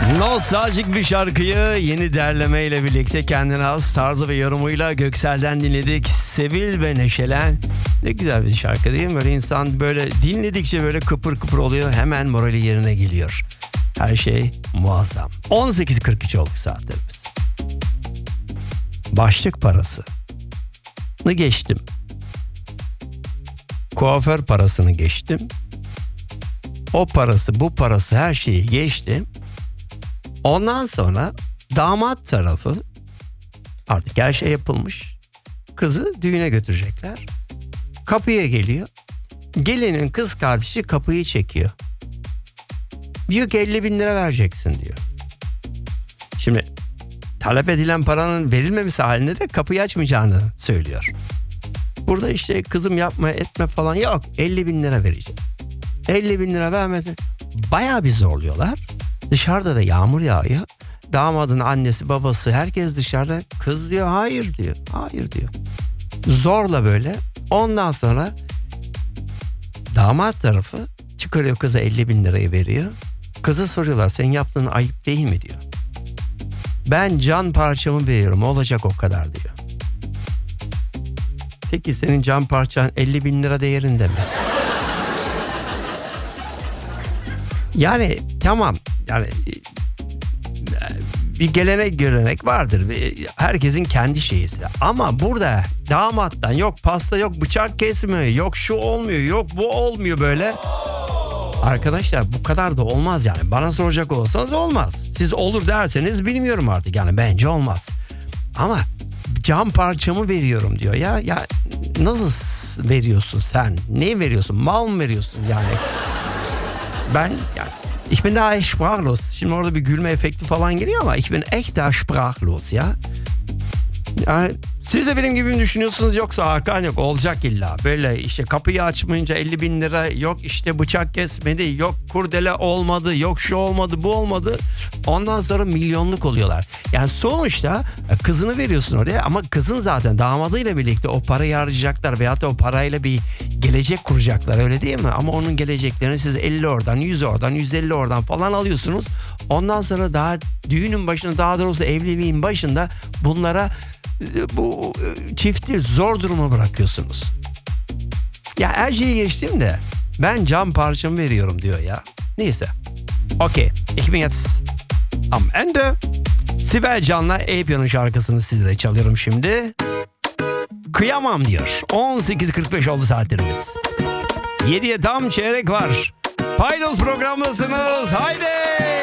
Nostaljik bir şarkıyı yeni derlemeyle birlikte kendine has tarzı ve yorumuyla Göksel'den dinledik. Sevil ve Neşelen. Ne güzel bir şarkı değil mi? Böyle insan böyle dinledikçe böyle kıpır kıpır oluyor. Hemen morali yerine geliyor. Her şey muazzam. 18.43 oldu saatlerimiz. Başlık parası. Geçtim. Kuaför parasını geçtim. O parası, bu parası, her şeyi geçtim. Ondan sonra damat tarafı, artık her şey yapılmış, kızı düğüne götürecekler. Kapıya geliyor. Gelinin kız kardeşi kapıyı çekiyor. Diyor ki 50 bin lira vereceksin diyor. Şimdi talep edilen paranın verilmemesi halinde de kapıyı açmayacağını söylüyor. Burada işte kızım yapma etme falan yok, 50 bin lira vereceğim. 50 bin lira vermedi. Bayağı bir zorluyorlar. Dışarıda da yağmur yağıyor. Damadın annesi babası herkes dışarıda. Kız diyor hayır diyor. Hayır diyor. Zorla böyle. Ondan sonra damat tarafı çıkarıyor, kıza 50 bin lirayı veriyor. Kızı soruyorlar, senin yaptığın ayıp değil mi diyor. Ben can parçamı veriyorum, olacak o kadar diyor. Peki senin can parçan 50 bin lira değerinde mi? Yani tamam, yani bir gelenek görenek vardır. Herkesin kendi şeyisi. Ama burada damattan yok pasta, yok bıçak kesmiyor, yok şu olmuyor, yok bu olmuyor böyle. Arkadaşlar bu kadar da olmaz yani. Bana soracak olsanız olmaz. Siz olur derseniz bilmiyorum artık, yani bence olmaz. Ama can parçamı veriyorum diyor ya. Ya nasıl veriyorsun sen? Ne veriyorsun? Mal mı veriyorsun yani? Ben yani ich bin da echt sprachlos. Şimdi orada bir gülme efekti falan geliyor ama ich bin echt da sprachlos ya. Yani siz de benim gibi mi düşünüyorsunuz, yoksa Hakan yok olacak illa böyle işte kapıyı açmayınca 50 bin lira, yok işte bıçak kesmedi, yok kurdele olmadı, yok şu olmadı bu olmadı, ondan sonra milyonluk oluyorlar. Yani sonuçta kızını veriyorsun oraya ama kızın zaten damadıyla birlikte o parayı harcayacaklar veyahut da o parayla bir gelecek kuracaklar, öyle değil mi? Ama onun geleceklerini siz 50 oradan 100 oradan 150 oradan falan alıyorsunuz. Ondan sonra daha düğünün başında, daha doğrusu evliliğin başında bunlara bu çifti zor duruma bırakıyorsunuz. Ya her şeyi geçtim de ben can parçamı veriyorum diyor ya. Neyse. Okay. Ich bin jetzt am Ende. Sibel Can'la Eyüpyan'ın şarkısını sizlere çalıyorum şimdi. Kıyamam diyor. 18.45 oldu saatlerimiz. 7'ye tam çeyrek var. Paydos programdasınız. Haydi.